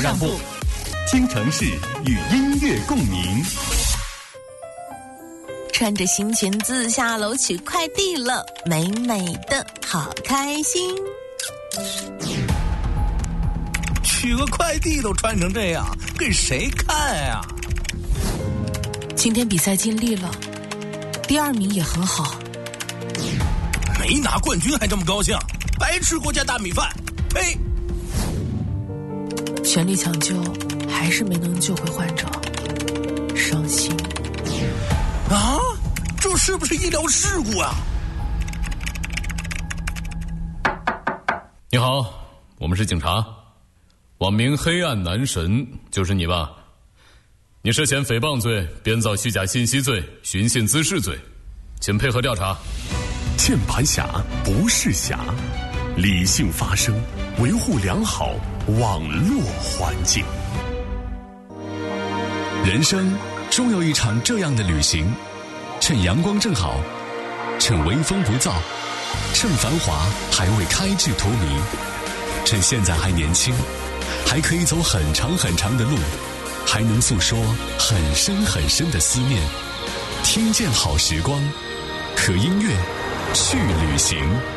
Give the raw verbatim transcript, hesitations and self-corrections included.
让步，京城市与音乐共鸣。 穿着新裙子下楼取快递了，美美的好开心。 取个快递都穿成这样，给谁看呀？ 今天比赛尽力了，第二名也很好。 没拿冠军还这么高兴，白吃国家大米饭！呸！ 全力抢救，还是没能救回患者，伤心。 啊，这是不是医疗事故啊？ 你好，我们是警察，网名黑暗男神就是你吧？你涉嫌诽谤罪、编造虚假信息罪、寻衅滋事罪，请配合调查。 键盘侠不是侠，理性发声，维护良好网络环境。 人生终有一场这样的旅行，趁阳光正好，趁微风不燥，趁繁华还未开至荼蘼，趁现在还年轻，还可以走很长很长的路，还能诉说很深很深的思念。听见好时光，和音乐去旅行。